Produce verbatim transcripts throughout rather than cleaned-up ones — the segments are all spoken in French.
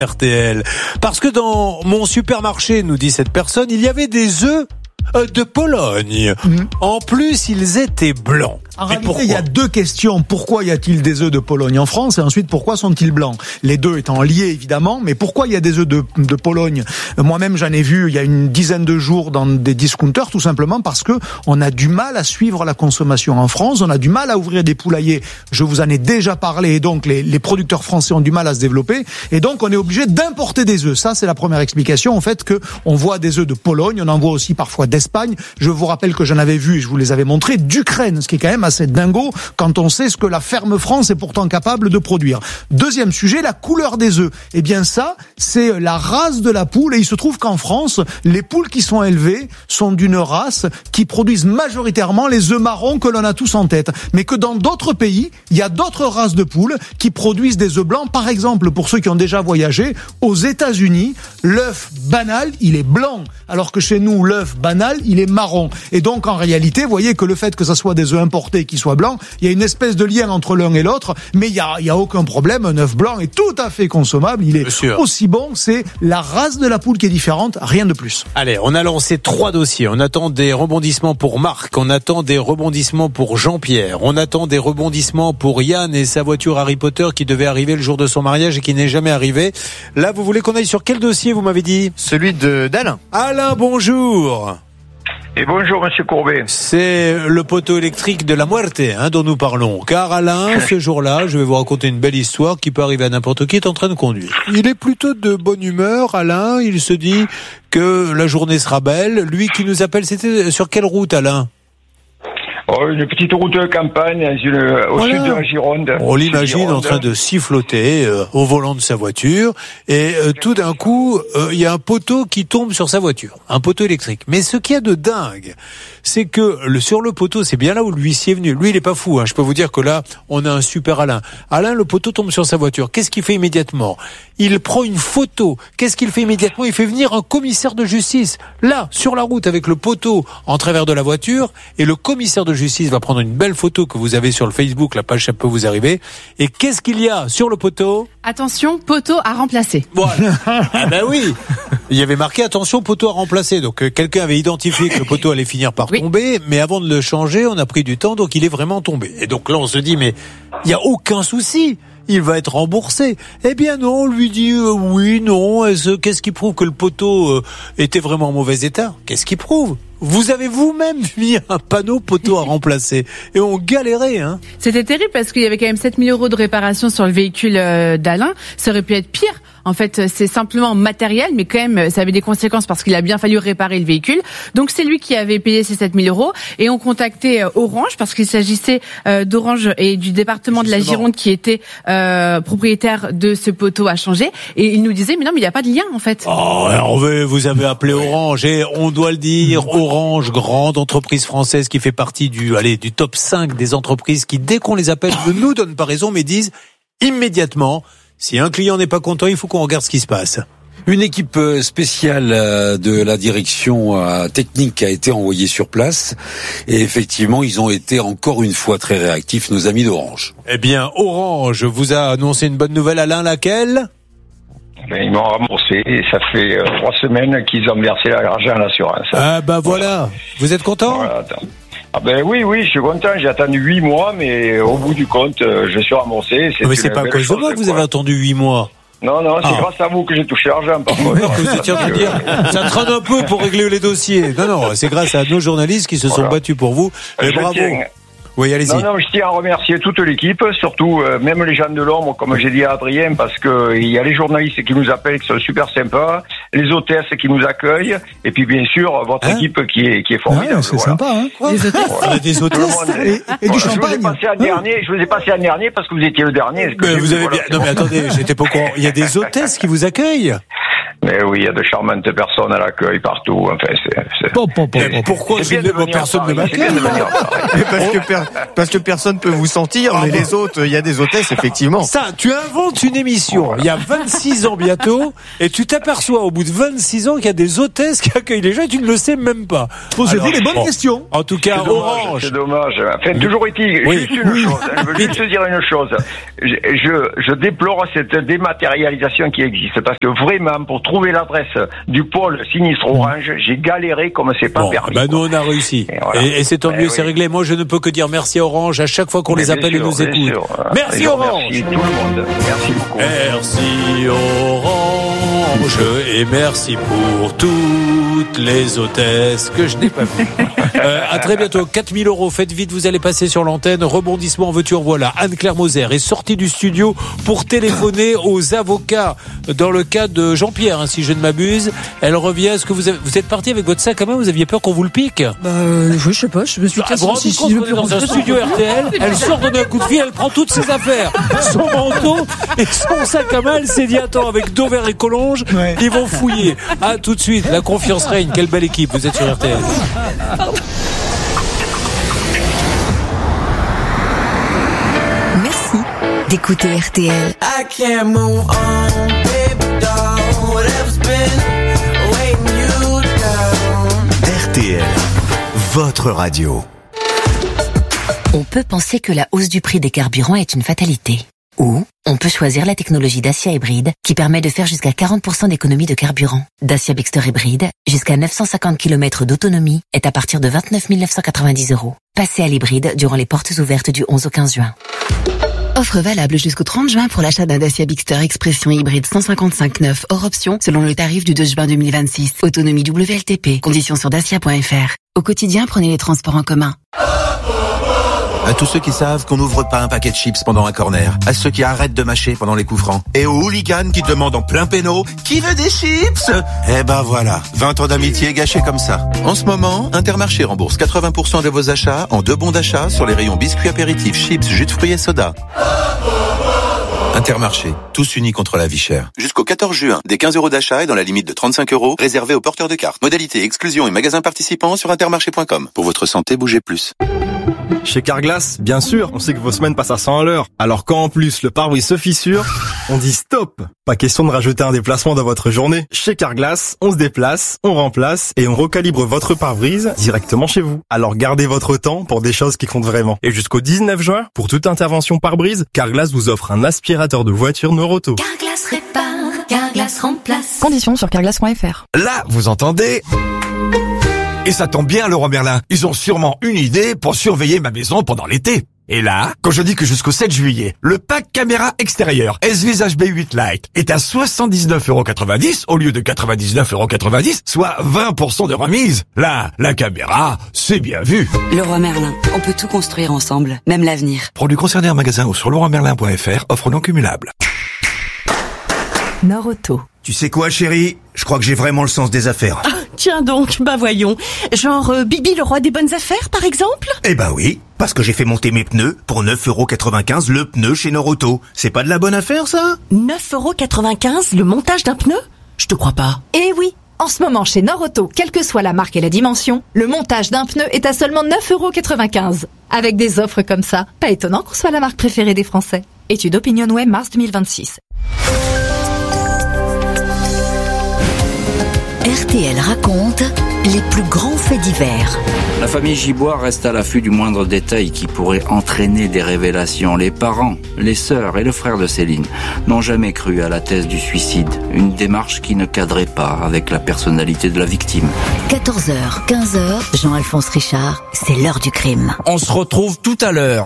R T L. Parce que dans mon supermarché, nous dit cette personne, il y avait des œufs de Pologne. Mmh. En plus, ils étaient blancs. En réalité, il y a deux questions. Pourquoi y a-t-il des œufs de Pologne en France? Et ensuite, pourquoi sont-ils blancs? Les deux étant liés, évidemment. Mais pourquoi il y a des œufs de, de Pologne? Moi-même, j'en ai vu il y a une dizaine de jours dans des discounters, tout simplement parce que on a du mal à suivre la consommation en France. On a du mal à ouvrir des poulaillers. Je vous en ai déjà parlé. Et donc, les, les producteurs français ont du mal à se développer. Et donc, on est obligé d'importer des œufs. Ça, c'est la première explication. En fait, que on voit des œufs de Pologne. On en voit aussi parfois d'Espagne. Je vous rappelle que j'en avais vu, et je vous les avais montrés, d'Ukraine, ce qui est quand même assez dingo quand on sait ce que la ferme France est pourtant capable de produire. Deuxième sujet, la couleur des œufs. Eh bien ça, c'est la race de la poule, et il se trouve qu'en France, les poules qui sont élevées sont d'une race qui produisent majoritairement les œufs marrons que l'on a tous en tête. Mais que dans d'autres pays, il y a d'autres races de poules qui produisent des œufs blancs. Par exemple, pour ceux qui ont déjà voyagé, aux États-Unis, l'œuf banal, il est blanc, alors que chez nous, l'œuf banal, il est marron. Et donc, en réalité, vous voyez que le fait que ça soit des œufs importés qui soient blancs, il y a une espèce de lien entre l'un et l'autre, mais il y a, il y a aucun problème. Un œuf blanc est tout à fait consommable. Il est aussi bon. C'est la race de la poule qui est différente, rien de plus. Allez, on a lancé trois dossiers. On attend des rebondissements pour Marc. On attend des rebondissements pour Jean-Pierre. On attend des rebondissements pour Yann et sa voiture Harry Potter qui devait arriver le jour de son mariage et qui n'est jamais arrivé. Là, vous voulez qu'on aille sur quel dossier, vous m'avez dit? Celui de d'Alain. Alain, bonjour. Et bonjour Monsieur Courbet. C'est le poteau électrique de la muerte hein, dont nous parlons. Car Alain, ce jour-là, je vais vous raconter une belle histoire qui peut arriver à n'importe qui est en train de conduire. Il est plutôt de bonne humeur, Alain. Il se dit que la journée sera belle. Lui qui nous appelle, c'était sur quelle route, Alain? Oh, une petite route de campagne une, au voilà. sud de la Gironde. On l'imagine en train de siffloter euh, au volant de sa voiture et euh, tout d'un coup, il euh, y a un poteau qui tombe sur sa voiture, un poteau électrique. Mais ce qu'il y a de dingue, c'est que le, sur le poteau, c'est bien là où l'huissier est venu. Lui, il est pas fou. Hein. Je peux vous dire que là, on a un super Alain. Alain, le poteau tombe sur sa voiture. Qu'est-ce qu'il fait immédiatement? Il prend une photo. Qu'est-ce qu'il fait immédiatement? Il fait venir un commissaire de justice. Là, sur la route, avec le poteau en travers de la voiture, et le commissaire de justice va prendre une belle photo que vous avez sur le Facebook, la page ça peut vous arriver. Et qu'est-ce qu'il y a sur le poteau? Attention, poteau à remplacer. Voilà. Ah ben oui. Il y avait marqué attention, poteau à remplacer. Donc euh, quelqu'un avait identifié que le poteau allait finir par oui. tomber, mais avant de le changer, on a pris du temps, donc il est vraiment tombé. Et donc là, on se dit, mais il n'y a aucun souci. Il va être remboursé. Eh bien non, on lui dit euh, oui, non. Est-ce, qu'est-ce qui prouve que le poteau euh, était vraiment en mauvais état? Qu'est-ce qui prouve? Vous avez vous-même mis un panneau poteau à remplacer. Et on galérait, hein. C'était terrible parce qu'il y avait quand même sept mille euros de réparation sur le véhicule d'Alain. Ça aurait pu être pire. En fait, c'est simplement matériel, mais quand même, ça avait des conséquences parce qu'il a bien fallu réparer le véhicule. Donc, c'est lui qui avait payé ces sept mille euros. Et on contactait Orange parce qu'il s'agissait d'Orange et du département Justement. de la Gironde qui était euh, propriétaire de ce poteau à changer. Et il nous disait, mais non, mais il n'y a pas de lien, en fait. Oh, Hervé, vous avez appelé Orange. Et on doit le dire, Orange, grande entreprise française qui fait partie du, allez, du top cinq des entreprises qui, dès qu'on les appelle, ne nous donnent pas raison, mais disent immédiatement, si un client n'est pas content, il faut qu'on regarde ce qui se passe. Une équipe spéciale de la direction technique a été envoyée sur place et effectivement, ils ont été encore une fois très réactifs, nos amis d'Orange. Eh bien, Orange vous a annoncé une bonne nouvelle, Alain, laquelle ? Ben, ils m'ont remboursé et ça fait euh, trois semaines qu'ils ont versé l'argent à l'assurance. Ah ben voilà, vous êtes content ? Voilà, ah ben oui, oui, je suis content. J'ai attendu huit mois, mais au bout du compte, je suis remboursé. C'est mais c'est pas à cause de moi que vous avez attendu huit mois. Non, non, c'est ah. grâce à vous que j'ai touché l'argent, par contre. Vous étiez en train de dire, ça traîne un peu pour régler les dossiers. Non, non, c'est grâce à nos journalistes qui se voilà. sont battus pour vous. Et je bravo. Tiens. Oui, allez-y. Non, non, je tiens à remercier toute l'équipe, surtout euh, même les gens de l'ombre, comme j'ai dit à Adrien, parce que il y a les journalistes qui nous appellent, qui sont super sympas, les hôtesses qui nous accueillent, et puis bien sûr votre hein équipe qui est qui est formidable. Ouais, c'est voilà. sympa, hein. Les hôtesses, voilà. des hôtesses et, et voilà. du champagne. Je vous ai passé un dernier, je vous ai passé un dernier parce que vous étiez le dernier. Mais vous avez voilà, bien. Non mais attendez, j'étais pas au courant. Il y a des hôtesses qui vous accueillent. Mais oui, il y a de charmantes personnes à l'accueil partout. Enfin, c'est. c'est... Bon, bon, bon, bon. Pourquoi C'est je bien ne de personne ne venir à Paris, c'est bien de m'accueille? venir à Paris. Mais parce que per- parce que personne peut vous sentir, mais les autres, il y a des hôtesses effectivement. Ça, tu inventes une émission il y a vingt-six ans bientôt, et tu t'aperçois au bout de vingt-six ans qu'il y a des hôtesses qui accueillent les gens et tu ne le sais même pas. Posez-vous Alors, les bonnes bon. questions. En tout cas, C'est dommage, Orange. c'est dommage. Enfin, toujours est-il, Oui. juste une Oui. chose. Je veux juste dire une chose. Je, je, je déplore cette dématérialisation qui existe parce que vraiment, pour trouver l'adresse du pôle sinistre Orange, j'ai galéré comme c'est pas Bon, permis. bah nous quoi. on a réussi. Et voilà. Et, et c'est tant Eh mieux, oui. c'est réglé. Moi je ne peux que dire merci à Orange à chaque fois qu'on Mais les bien appelle sûr, et nous bien écoute. sûr. Merci Et je Orange. remercie tout le monde. Merci beaucoup. Merci Orange et merci pour toutes les hôtesses que je n'ai pas vues. Euh, à très bientôt. quatre mille euros. Faites vite, vous allez passer sur l'antenne. Rebondissement en voiture. Voilà. Anne-Claire Moser est sortie du studio pour téléphoner aux avocats dans le cas de Jean-Pierre, hein, si je ne m'abuse. Elle revient. Est-ce que vous, avez, vous êtes parti avec votre sac à main? Vous aviez peur qu'on vous le pique? Bah, euh, je sais pas, je me suis Ah, vous vous rendez compte, on est dans un studio R T L, elle sort donner un coup de fil, elle prend toutes ses affaires, son manteau et son sac à main, elle s'est dit attends, avec Dover et Collonges, Ouais. ils vont fouiller. Ah, tout de suite, la confiance règne, quelle belle équipe, vous êtes sur R T L. Merci d'écouter R T L. I can't move on, baby doll. Whatever's been weighing you down. R T L, votre radio. On peut penser que la hausse du prix des carburants est une fatalité. Ou on peut choisir la technologie Dacia hybride qui permet de faire jusqu'à quarante pour cent d'économie de carburant. Dacia Bigster hybride, jusqu'à neuf cent cinquante kilomètres d'autonomie, est à partir de vingt-neuf mille neuf cent quatre-vingt-dix euros. Passez à l'hybride durant les portes ouvertes du onze au quinze juin. Offre valable jusqu'au trente juin pour l'achat d'un Dacia Bigster Expression hybride cent cinquante-cinq neuf hors option selon le tarif du deux juin deux mille vingt-six. Autonomie W L T P. Conditions sur dacia point f r. Au quotidien, prenez les transports en commun. À tous ceux qui savent qu'on n'ouvre pas un paquet de chips pendant un corner. À ceux qui arrêtent de mâcher pendant les coups francs. Et aux hooligans qui demandent en plein péno « Qui veut des chips ?» Eh ben voilà, vingt ans d'amitié gâchés comme ça. En ce moment, Intermarché rembourse quatre-vingts pour cent de vos achats en deux bons d'achat sur les rayons biscuits apéritifs, chips, jus de fruits et soda. Intermarché, tous unis contre la vie chère. Jusqu'au quatorze juin, des quinze euros d'achat et dans la limite de trente-cinq euros, réservés aux porteurs de cartes. Modalité, exclusion et magasins participants sur intermarché point com. Pour votre santé, bougez plus. Chez Carglass, bien sûr, on sait que vos semaines passent à cent à l'heure. Alors quand en plus le pare-brise se fissure, on dit stop. Pas question de rajouter un déplacement dans votre journée. Chez Carglass, on se déplace, on remplace et on recalibre votre pare-brise directement chez vous. Alors gardez votre temps pour des choses qui comptent vraiment. Et jusqu'au dix-neuf juin, pour toute intervention pare-brise, Carglass vous offre un aspirateur de voiture Noroto. Carglass répare, Carglass remplace. Conditions sur carglass point f r. Là, vous entendez? Et ça tombe bien, Leroy Merlin. Ils ont sûrement une idée pour surveiller ma maison pendant l'été. Et là, quand je dis que jusqu'au sept juillet, le pack caméra extérieure S-Vis H B huit Lite est à soixante-dix-neuf euros quatre-vingt-dix au lieu de quatre-vingt-dix-neuf euros quatre-vingt-dix, soit vingt pour cent de remise. Là, la caméra, c'est bien vu. Leroy Merlin, on peut tout construire ensemble, même l'avenir. Produits concernés en magasin ou sur leroy merlin point f r, offre non cumulable. Noroto. Tu sais quoi, chérie? Je crois que j'ai vraiment le sens des affaires. Ah, tiens donc, bah voyons. Genre euh, Bibi le roi des bonnes affaires, par exemple? Eh ben oui, parce que j'ai fait monter mes pneus pour neuf euros quatre-vingt-quinze le pneu chez Noroto. C'est pas de la bonne affaire, ça? neuf euros quatre-vingt-quinze le montage d'un pneu? Je te crois pas. Eh oui, en ce moment chez Noroto, quelle que soit la marque et la dimension, le montage d'un pneu est à seulement neuf euros quatre-vingt-quinze. Avec des offres comme ça, pas étonnant qu'on soit la marque préférée des Français. Étude OpinionWay mars deux mille vingt-six. R T L raconte les plus grands faits divers. La famille Gibois reste à l'affût du moindre détail qui pourrait entraîner des révélations. Les parents, les sœurs et le frère de Céline n'ont jamais cru à la thèse du suicide. Une démarche qui ne cadrait pas avec la personnalité de la victime. quatorze heures, quinze heures, Jean-Alphonse Richard, c'est l'heure du crime. On se retrouve tout à l'heure.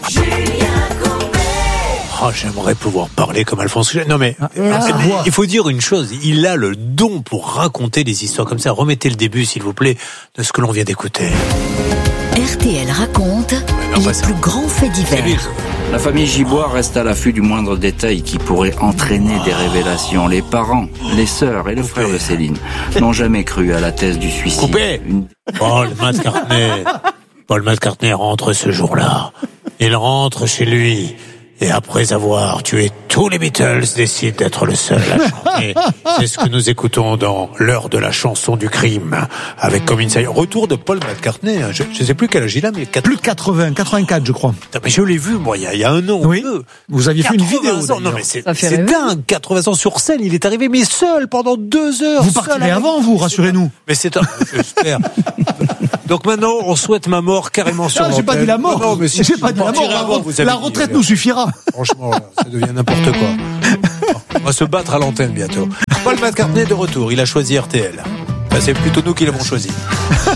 Oh, j'aimerais pouvoir parler comme Alphonse. Non mais, Ah, mais ah, il faut dire une chose, il a le don pour raconter des histoires comme ça. Remettez le début, s'il vous plaît, de ce que l'on vient d'écouter. R T L raconte non, les plus grands faits divers. La famille Gibois reste à l'affût du moindre détail qui pourrait entraîner des révélations. Les parents, les sœurs et le frère de Céline n'ont jamais cru à la thèse du suicide. Coupé. Une... Paul McCartney, Paul McCartney rentre ce jour-là. Il rentre chez lui. et après avoir tué tous les Beatles, décide d'être le seul à chanter. C'est ce que nous écoutons dans l'heure de la chanson du crime, avec comme insight retour de Paul McCartney. Je ne sais plus quel âge il a, mais quatre... plus de quatre-vingts, quatre-vingt-quatre, je crois. Mais je l'ai vu, moi, il y a, il y a un an. Oui. Deux. Vous aviez fait une vidéo. Ans. Non, mais c'est, c'est dingue. quatre-vingts ans sur scène, il est arrivé, mais seul pendant deux heures. Vous partirez avant, vous, rassurez-nous. Mais c'est un, j'espère. Donc maintenant, on souhaite ma mort carrément sur l'antenne. J'ai pas dit la mort. Non, non, mais si j'ai pas dit la mort. Avant, la, la retraite dit, nous suffira. Franchement, ça devient n'importe quoi. On va se battre à l'antenne bientôt. Paul McCartney de retour. Il a choisi R T L. Enfin, c'est plutôt nous qui l'avons choisi.